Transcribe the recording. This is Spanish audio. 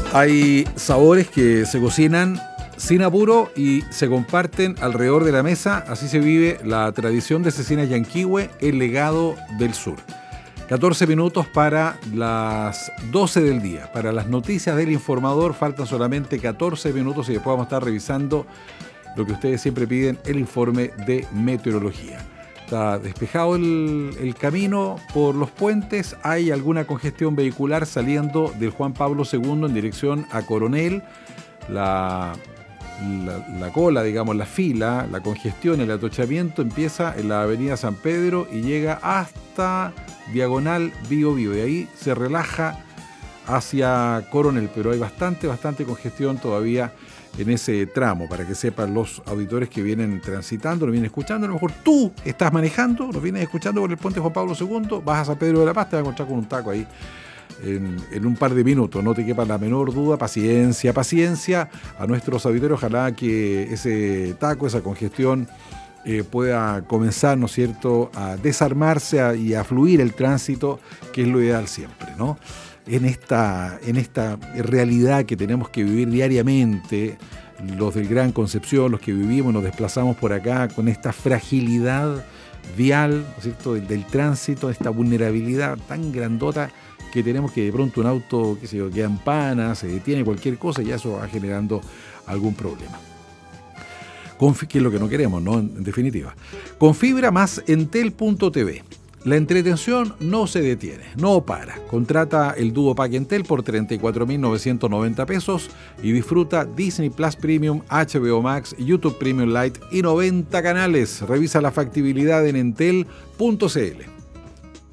Hay sabores que se cocinan sin apuro y se comparten alrededor de la mesa. Así se vive la tradición de Cecinas Yanquihue, el legado del sur. 14 minutos para las 12 del día. Para las noticias del informador faltan solamente 14 minutos y después vamos a estar revisando lo que ustedes siempre piden, el informe de meteorología. Está despejado el camino por los puentes. Hay alguna congestión vehicular saliendo del Juan Pablo II en dirección a Coronel. La cola, digamos, la fila, la congestión, el atochamiento empieza en la avenida San Pedro y llega hasta diagonal Bío Bío. Y ahí se relaja hacia Coronel, pero hay bastante congestión todavía en ese tramo, para que sepan los auditores que vienen transitando, lo vienen escuchando. A lo mejor tú estás manejando, lo vienes escuchando por el puente Juan Pablo II, vas a San Pedro de la Paz, te vas a encontrar con un taco ahí en un par de minutos, no te quepa la menor duda. Paciencia a nuestros auditores, ojalá que ese taco, esa congestión pueda comenzar, ¿no es cierto?, a desarmarse y a fluir el tránsito, que es lo ideal siempre, ¿no? En esta realidad que tenemos que vivir diariamente, los del Gran Concepción, los que vivimos, nos desplazamos por acá con esta fragilidad vial, ¿no es cierto?, del tránsito, esta vulnerabilidad tan grandota que tenemos, que de pronto un auto, qué sé yo, queda en pana, se detiene, cualquier cosa, y ya eso va generando algún problema. Que es lo que no queremos, ¿no? En definitiva. Con fibra más Entel.tv. La entretención no se detiene, no para. Contrata el Duo Pack Entel por 34.990 pesos y disfruta Disney Plus Premium, HBO Max, YouTube Premium Lite y 90 canales. Revisa la factibilidad en entel.cl.